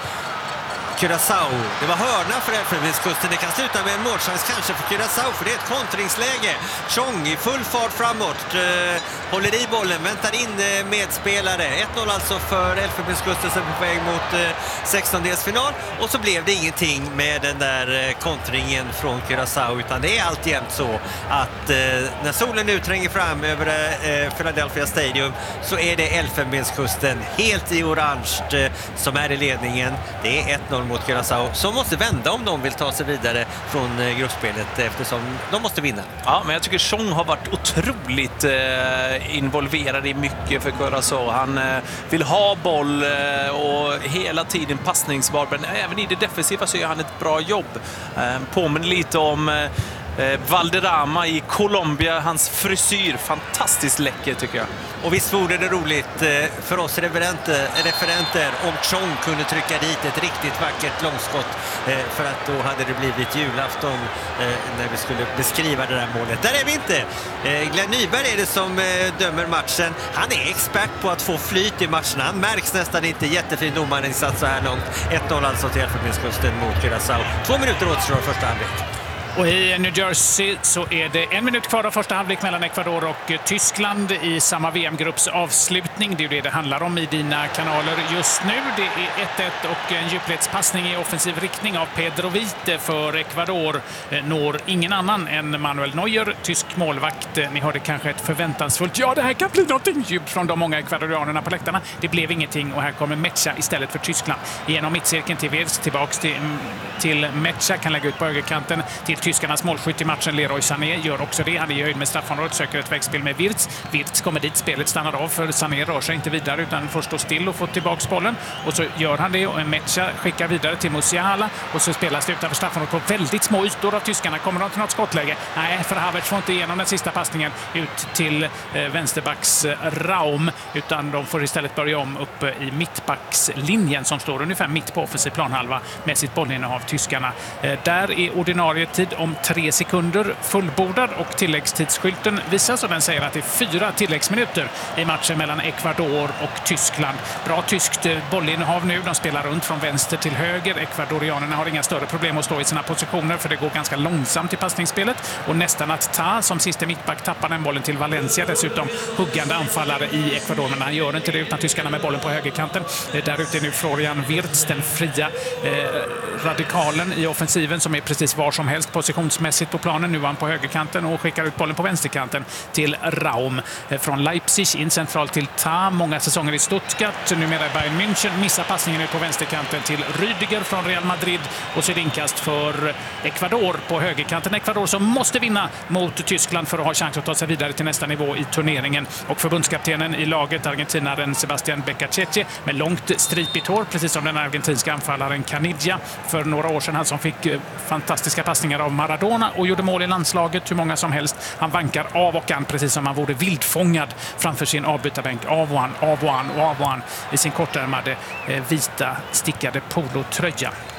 Curaçao. Det var hörna för Elfenbenskusten. Det kan sluta med en målchans kanske för Curaçao, för det är ett kontringsläge. Chong i full fart framåt. Eh, håller i bollen, väntar in eh, medspelare. ett noll alltså för Elfenbenskusten som är på väg mot eh, sextondelsfinal. Och så blev det ingenting med den där eh, kontringen från Curaçao, utan det är alltjämt så att eh, när solen nu tränger fram över eh, Philadelphia Stadium så är det Elfenbenskusten helt i orange eh, som är i ledningen. Det är ett noll mot Curaçao som måste vända om de vill ta sig vidare från eh, gruppspelet, eftersom de måste vinna. Ja, men jag tycker Chong har varit otroligt eh, involverad i mycket för Curaçao. Han eh, vill ha boll eh, och hela tiden passningsbar, men även i det defensiva så gör han ett bra jobb. Eh, påminner lite om eh, Eh, Valderrama i Colombia, hans frisyr, fantastiskt läcker tycker jag. Och visst vore det roligt eh, för oss referenter, referenter om Chong kunde trycka dit ett riktigt vackert långskott, eh, för att då hade det blivit julafton eh, när vi skulle beskriva det där målet. Där är vi inte. Eh, Glenn Nyberg är det som eh, dömer matchen. Han är expert på att få flyt i matcherna. Han märks nästan inte. Jättefin domarinsats så här långt. ett noll alltså till Elfenbenskusten mot Curaçao. Två minuter återstår första halvlek. Och i New Jersey så är det en minut kvar av första halvlek mellan Ecuador och Tyskland i samma V M-grupps avslutning. Det är det det handlar om i dina kanaler just nu. Det är ett ett och en djupledspassning i offensiv riktning av Pedro Vite för Ecuador. Når ingen annan än Manuel Neuer, tysk målvakt. Ni hörde kanske ett förväntansfullt "ja, det här kan bli någonting" djupt från de många ekvadorianerna på läktarna. Det blev ingenting och här kommer Mecha istället för Tyskland. Genom mittcirkeln till Wirtz, tillbaks till, till Mecha, kan lägga ut på högerkanten till tyskarnas målskytt i matchen. Leroy Sané gör också det. Han är i höjd med straffområdet, söker ett vägspel med Wirtz. Wirtz kommer dit, spelet stannar av för Sané rör sig inte vidare utan får stå still och få tillbaka bollen. Och så gör han det och en Mecha skickar vidare till Musiala och så spelas det utanför straffområdet på väldigt små ytor av tyskarna. Kommer de till något skottläge? Nej, för Havertz får inte igenom den sista passningen ut till eh, vänsterbacks Raum, utan de får istället börja om uppe i mittbackslinjen som står ungefär mitt på offensiv planhalva med sitt bollinnehav tyskarna. Eh, där är ordinarie tid om tre sekunder fullbordad och tilläggstidsskylten visar så den säger att det är fyra tilläggsminuter i matchen mellan Ecuador och Tyskland. Bra tyskt bollinnehav nu. De spelar runt från vänster till höger. Ekvadorianerna har inga större problem att stå i sina positioner för det går ganska långsamt i passningsspelet och nästan att Ta som sista mittback tappar den bollen till Valencia. Dessutom huggande anfallare i Ecuador, men han gör inte det utan tyskarna med bollen på högerkanten. Där ute är nu Florian Wirtz, den fria eh, radikalen i offensiven som är precis var som helst positionsmässigt på planen. Nu är han på högerkanten och skickar ut bollen på vänsterkanten till Raum. Från Leipzig in centralt till Ta. Många säsonger i Stuttgart. Numera i Bayern München. Missar passningen ut på vänsterkanten till Rüdiger från Real Madrid. Och så är det inkast för Ecuador på högerkanten. Ecuador som måste vinna mot Tyskland för att ha chans att ta sig vidare till nästa nivå i turneringen. Och förbundskaptenen i laget, argentinaren Sebastian Becacece, med långt stripigt hår, precis som den argentinska anfallaren Caniggia för några år sedan. Han som fick fantastiska passningar av Maradona och gjorde mål i landslaget, hur många som helst. Han vankar av och an precis som han vore vildfångad framför sin avbytarbänk. Av och an, av och an och av och an i sin kortärmade eh, vita stickade polotröja.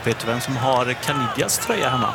Vet du vem som har Canidias tröja hemma?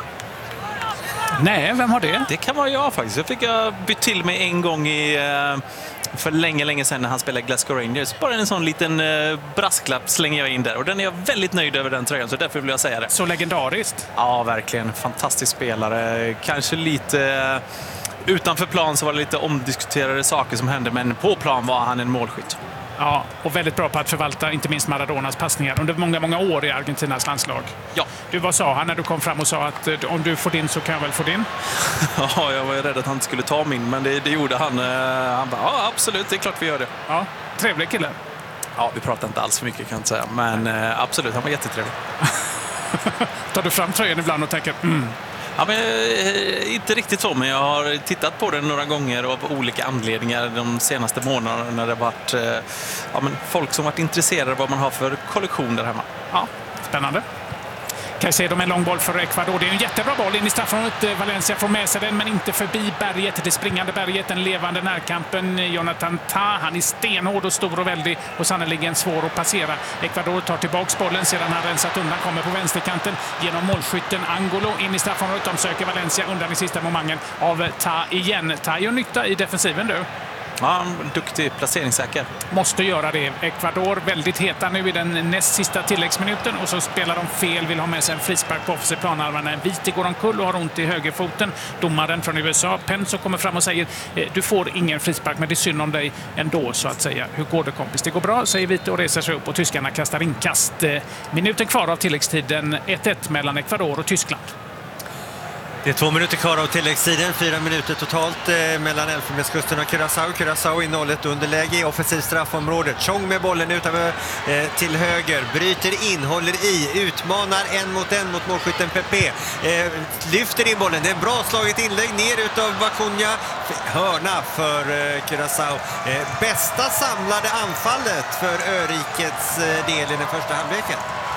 Nej, vem har det? Det kan vara jag faktiskt. Jag fick jag bytt till mig en gång i, för länge, länge sedan när han spelade Glasgow Rangers. Bara en sån liten brasklapp slänger jag in där. Och den är jag väldigt nöjd över, den tröjan, så därför vill jag säga det. Så legendariskt? Ja, verkligen. Fantastisk spelare. Kanske lite utanför plan så var det lite omdiskuterade saker som hände, men på plan var han en målskytt. Ja, och väldigt bra på att förvalta inte minst Maradonas passningar under många, många år i Argentinas landslag. Ja. Du, vad sa han när du kom fram och sa att om du får din så kan jag väl få din? Ja, jag var ju rädd att han inte skulle ta min, men det, det gjorde han. Han bara, ja absolut, det är klart vi gör det. Ja, trevlig kille. Ja, vi pratar inte alls för mycket kan jag säga, men absolut, han var jättetrevlig. Tar du fram tröjan ibland och tänker, mm. Ja, men, inte riktigt så, men jag har tittat på den några gånger av olika anledningar de senaste månaderna när det har varit ja, men folk som varit intresserade av vad man har för kollektion där hemma. Ja, spännande. Caicedo med en lång boll för Ecuador. Det är en jättebra boll in i straffområdet. Valencia får med sig den, men inte förbi berget. Det springande berget, den levande närkampen. Jonathan Tah, han är stenhård och stor och väldig och sannoliken svår att passera. Ecuador tar tillbaks bollen sedan han rensat undan, kommer på vänsterkanten genom målskytten Angolo in i straffområdet. De söker Valencia undan i sista momentet av Tah igen. Tah gör nytta i defensiven nu. Ja, duktig, placeringssäker. Måste göra det. Ecuador väldigt heta nu i den näst sista tilläggsminuten och så spelar de fel, vill ha med sig en frispark på offensiv planhalvan. En Viti går omkull och har ont i högerfoten. Domaren från U S A, Penso, kommer fram och säger du får ingen frispark, men det är synd om dig ändå, så att säga. Hur går det, kompis? Det går bra, säger Viti och reser sig upp och tyskarna kastar inkast. Minuten kvar av tilläggstiden, ett ett mellan Ecuador och Tyskland. Det är två minuter kvar av tilläggstiden, fyra minuter totalt eh, mellan Elfenbenskusten och Curaçao. Curaçao i noll ett underläge i offensiv straffområdet. Chong med bollen utöver eh, till höger, bryter in, håller i, utmanar en mot en mot målskytten Pepe. Eh, lyfter in bollen, det är en bra slaget inlägg ner utav Bacunha. Hörna för eh, Curaçao. Eh, bästa samlade anfallet för Örikets eh, del i den första halvleken.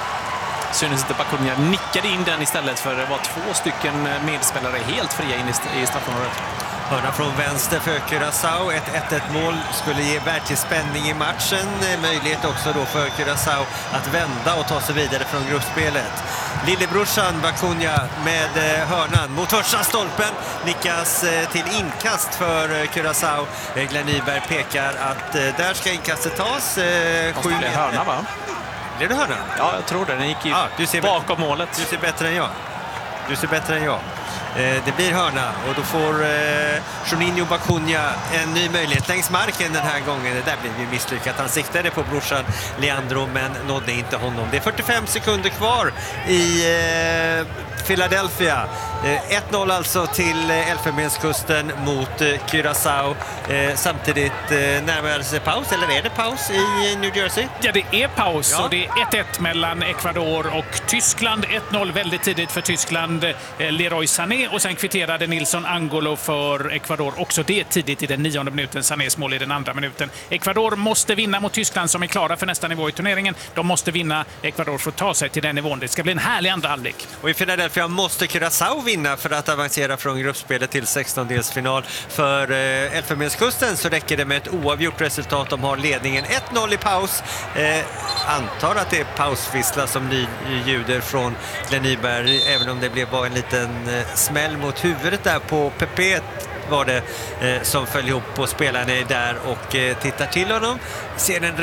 Synes inte Bacunha nickade in den istället, för det var två stycken medspelare helt fria in i straffområdet. Hörna från vänster för Curaçao. Ett ett ett mål skulle ge verklig spänning i matchen. Möjlighet också då för Curaçao att vända och ta sig vidare från gruppspelet. Lillebrorsan Bacunha med hörnan mot första stolpen. Nickas till inkast för Curaçao. Glenn Nyberg pekar att där ska inkastet tas. Sju hörna, va? Blev det hörna? Ja, jag tror det. Den gick ju ja, du ser bakom målet. Du ser bättre än jag. Du ser bättre än jag. Eh, det blir hörna och då får eh, Juninho Bacunha en ny möjlighet längs marken den här gången. Det där blev ju misslyckat. Han siktade på brorsan Leandro men nådde inte honom. Det är fyrtiofem sekunder kvar i eh, Philadelphia. Eh, ett noll alltså till eh, Elfenbenskusten mot eh, Curaçao. Eh, samtidigt eh, närmar sig paus, eller är det paus i New Jersey? Ja, det är paus ja. Och det är ett ett mellan Ecuador och Tyskland. ett noll väldigt tidigt för Tyskland. Eh, Leroy Sané och sen kvitterade Nilsson Angolo för Ecuador. Också det tidigt i den nionde minuten. Sanés mål i den andra minuten. Ecuador måste vinna mot Tyskland som är klara för nästa nivå i turneringen. De måste vinna Ecuador för att ta sig till den nivån. Det ska bli en härlig andra halvlek. Och i Philadelphia måste Curaçao vinna för att avancera från gruppspelet till sextondelsfinal. För eh, Elfenbenskusten så räcker det med ett oavgjort resultat. De har ledningen ett noll i paus. Eh, antar att det är pausvissla som ny ljuder från Glenn Nyberg, även om det blev bara en liten eh, smäll mot huvudet där på Pepe var det eh, som föll ihop, och spelarna är där och eh, tittar till honom. Ser en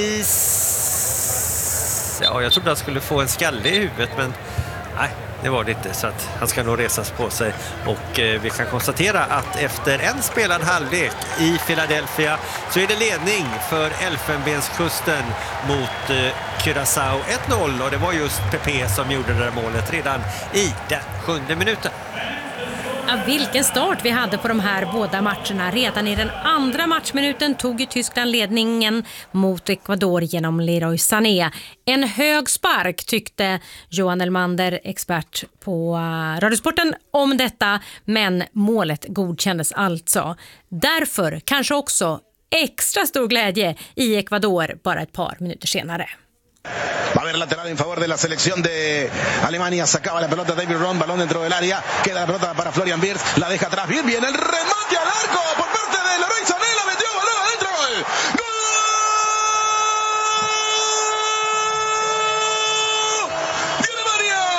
repris. Ja, jag trodde han skulle få en skalle i huvudet, men nej, det var det inte, så att han ska nog resas på sig. Och eh, vi kan konstatera att efter en spelad halvlek i Philadelphia så är det ledning för Elfenbenskusten mot eh, Curaçao ett noll, och det var just Pepe som gjorde det där målet redan i den sjunde minuten. Ja, vilken start vi hade på de här båda matcherna. Redan i den andra matchminuten tog ju Tyskland ledningen mot Ecuador genom Leroy Sané. En hög spark tyckte Johan Elmander, expert på Radiosporten, om detta, men målet godkändes alltså. Därför kanske också extra stor glädje i Ecuador bara ett par minuter senare. Va a haber lateral en favor de la selección de Alemania. Sacaba la pelota David Ron, balón dentro del área. Queda la pelota para Florian Wirtz. La deja atrás. Bien, viene el remate al arco por parte de Leroy Sané. La metió, balón adentro. ¡Gol! ¡Gol! ¡De Alemania!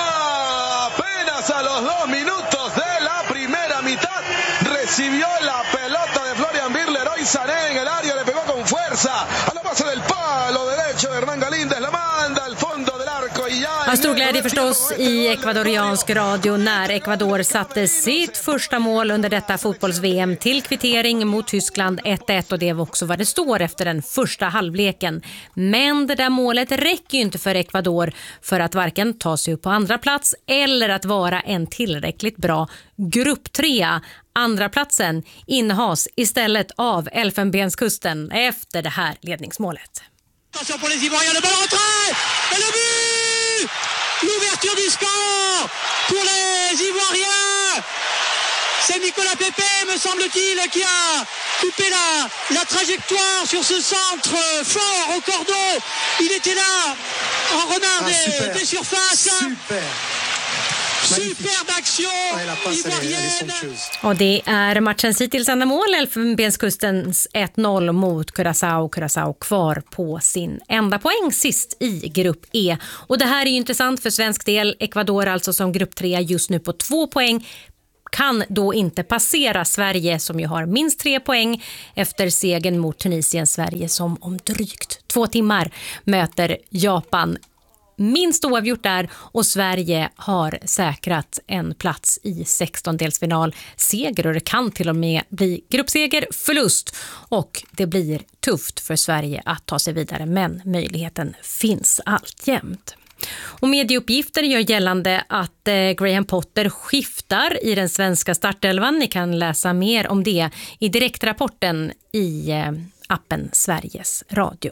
fuerza a la base del palo derecho de Hernán Galíndez, la manda al fondo del arco y ya... En stor glädje förstås i ekvadoriansk radio när Ecuador satte sitt första mål under detta fotbolls-V M till kvittering mot Tyskland ett ett, och det var också vad det står efter den första halvleken. Men det där målet räcker ju inte för Ecuador för att varken ta sig upp på andra plats eller att vara en tillräckligt bra grupptrea. Andra platsen innehas istället av Elfenbenskusten efter det här ledningsmålet. Attention pour les Ivoiriens, le ballon rentré et le but! L'ouverture du score pour les Ivoiriens. C'est Nicolas Pepe, me semble-t-il, qui a coupé la, la trajectoire sur ce centre fort au cordeau. Il était là en renard ah, des, des surfaces. Super. Superb action ivoirienne. Och det är matchens hittills enda mål, Elfenbenskustens ett noll mot Curaçao. Curaçao kvar på sin enda poäng sist i grupp E. Och det här är ju intressant för svensk del. Ecuador alltså som grupp tre just nu på två poäng. Kan då inte passera Sverige som ju har minst tre poäng efter segern mot Tunisien. Sverige som om drygt två timmar möter Japan. Minst oavgjort där, och Sverige har säkrat en plats i sextondelsfinal. Seger, och det kan till och med bli gruppseger, förlust, och det blir tufft för Sverige att ta sig vidare, men möjligheten finns alltjämt. Och medieuppgifter gör gällande att eh, Graham Potter skiftar i den svenska startelvan. Ni kan läsa mer om det i direktrapporten i eh, appen Sveriges Radio.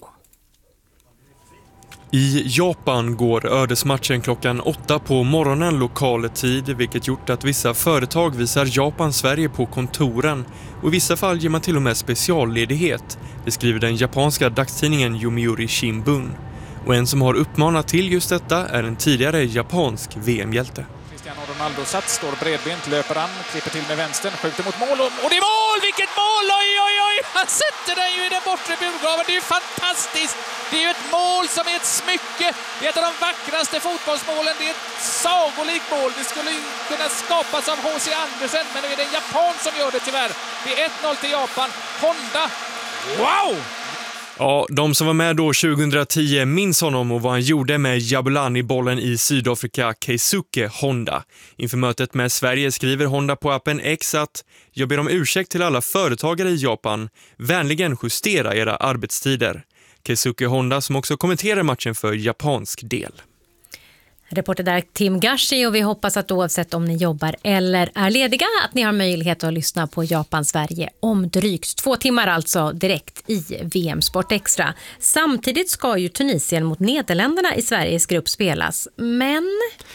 I Japan går ödesmatchen klockan åtta på morgonen lokal tid, vilket gjort att vissa företag visar Japan-Sverige på kontoren, och i vissa fall ger man till och med specialledighet, beskriver den japanska dagstidningen Yomiuri Shimbun. Och en som har uppmanat till just detta är en tidigare japansk V M-hjälte. Cristiano Ronaldo satt, står bredbent, löper an, klipper till med vänstern, skjuter mot mål, och det är mål! Vilket mål! Oj, oj, oj! Han sätter den ju i den bortre burgaven. Det är ju fantastiskt! Det är ju ett mål som är ett smycke. Det är ett av de vackraste fotbollsmålen. Det är ett sagolikt mål. Det skulle kunna skapas av H C Andersen, men nu är det en japan som gör det tyvärr. Det är ett noll till Japan. Honda. Wow! Ja, de som var med då tjugohundratio minns honom och vad han gjorde med Jabulani-bollen i Sydafrika, Keisuke Honda. Inför mötet med Sverige skriver Honda på appen X att jag ber om ursäkt till alla företagare i Japan. Vänligen justera era arbetstider. Keisuke Honda som också kommenterar matchen för japansk del. Reporter där Tim Gashi, och vi hoppas att oavsett om ni jobbar eller är lediga att ni har möjlighet att lyssna på Japan-Sverige om drygt två timmar, alltså direkt i V M Sport Extra. Samtidigt ska ju Tunisien mot Nederländerna i Sveriges grupp spelas, men...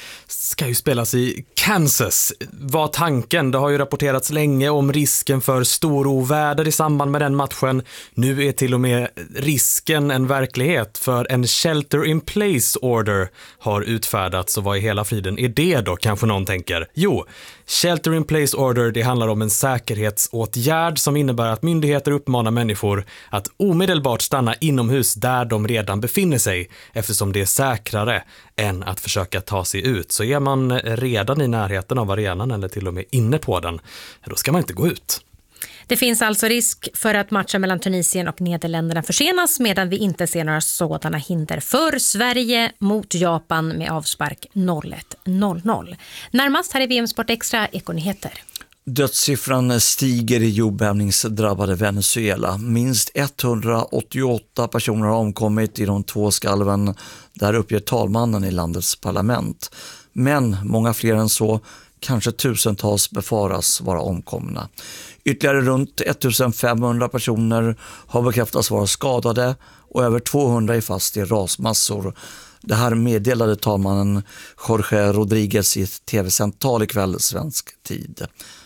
Ska ju spelas i Kansas, var tanken. Det har ju rapporterats länge om risken för storoväder i samband med den matchen. Nu är till och med risken en verklighet, för en shelter in place order har utfärdats. Och vad i hela friden är det då, kanske någon tänker? Jo, shelter in place order, det handlar om en säkerhetsåtgärd som innebär att myndigheter uppmanar människor att omedelbart stanna inomhus där de redan befinner sig, eftersom det är säkrare än att försöka ta sig ut. Så är man redan i närheten av arenan eller till och med inne på den, då ska man inte gå ut. Det finns alltså risk för att matchen mellan Tunisien och Nederländerna försenas, medan vi inte ser några sådana hinder för Sverige mot Japan med avspark noll ett noll noll. Närmast här i V M Sport Extra Ekonyheter. Dödssiffran stiger i jordbävningsdrabbade Venezuela. Minst etthundraåttioåtta personer har omkommit i de två skalven. Där uppger talmannen i landets parlament. Men många fler än så, kanske tusentals, befaras vara omkomna. Ytterligare runt ettusenfemhundra personer har bekräftats vara skadade och över tvåhundra är fast i rasmassor. Det här meddelade talmannen Jorge Rodriguez i ett tv-sänt tal ikväll svensk tid.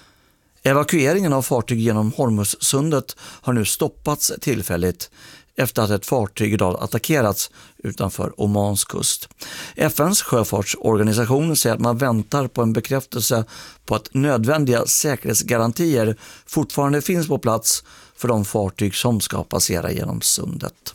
Evakueringen av fartyg genom Hormuzsundet har nu stoppats tillfälligt efter att ett fartyg idag attackerats utanför Omans kust. F N:s sjöfartsorganisation säger att man väntar på en bekräftelse på att nödvändiga säkerhetsgarantier fortfarande finns på plats för de fartyg som ska passera genom sundet.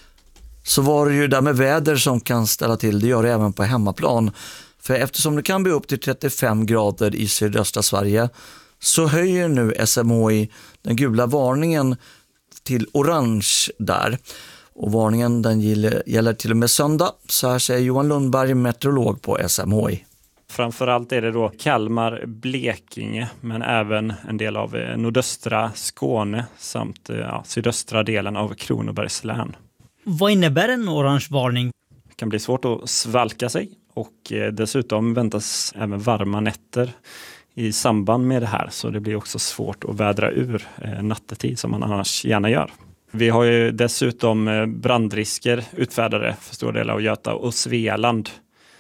Så var det ju där med väder som kan ställa till, det gör det även på hemmaplan. För eftersom det kan bli upp till trettiofem grader i sydöstra Sverige så höjer nu S M H I den gula varningen till orange där. Och varningen den gäller till och med söndag, så här säger Johan Lundberg, meteorolog på S M H I. Framförallt är det då Kalmar, Blekinge, men även en del av nordöstra Skåne samt ja, sydöstra delen av Kronobergs län. Vad innebär en orange varning? Det kan bli svårt att svalka sig och dessutom väntas även varma nätter i samband med det här, så det blir också svårt att vädra ur nattetid som man annars gärna gör. Vi har ju dessutom brandrisker utfärdade för stora delar av Göta och Svealand.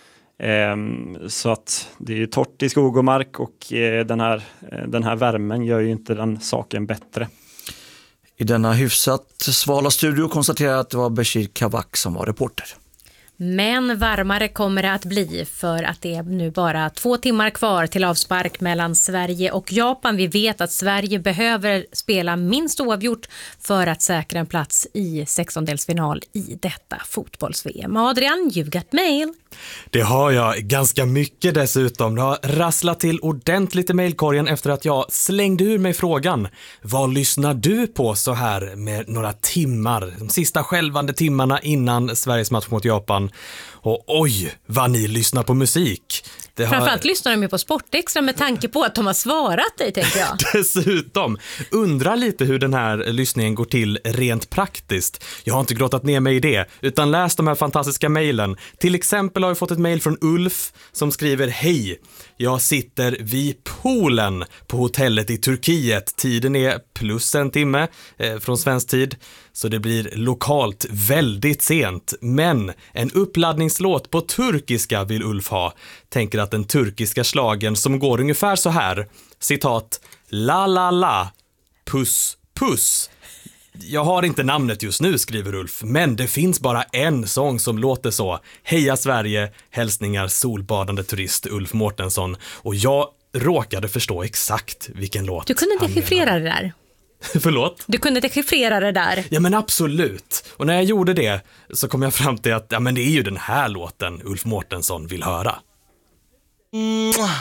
Så att det är torrt i skog och mark och den här, den här värmen gör ju inte den saken bättre. I denna hyfsat svala studio konstaterar jag att det var Bashir Kavak som var reporter. Men varmare kommer det att bli för att det är nu bara två timmar kvar till avspark mellan Sverige och Japan. Vi vet att Sverige behöver spela minst oavgjort för att säkra en plats i sextondelsfinal i detta fotbolls-V M. Adrian, you've got mail. Det har jag ganska mycket dessutom. Det har rasslat till ordentligt i mejlkorgen efter att jag slängde ur mig frågan: vad lyssnar du på så här med några timmar, de sista skälvande timmarna innan Sveriges match mot Japan? Och oj, vad ni lyssnar på musik. Det har... Framförallt lyssnar de ju på Sportextra med tanke på att de har svarat dig, tänker jag. Dessutom, undrar lite hur den här lyssningen går till rent praktiskt. Jag har inte grottat ner mig i det, utan läst de här fantastiska mejlen. Till exempel har jag fått ett mejl från Ulf som skriver: hej, jag sitter vid poolen på hotellet i Turkiet. Tiden är plus en timme eh, från svensk tid, så det blir lokalt väldigt sent. Men en uppladdningslåt på turkiska vill Ulf ha. Tänker att den turkiska slagen som går ungefär så här, citat, la la la, puss puss. Jag har inte namnet just nu, skriver Ulf, men det finns bara en sång som låter så. Heja Sverige, hälsningar solbadande turist Ulf Mårtensson. Och jag råkade förstå exakt vilken låt. Du kunde dechiffrera det där. Förlåt? Du kunde dechiffrera det där. Ja, men absolut. Och när jag gjorde det så kom jag fram till att ja, men det är ju den här låten Ulf Mårtensson vill höra.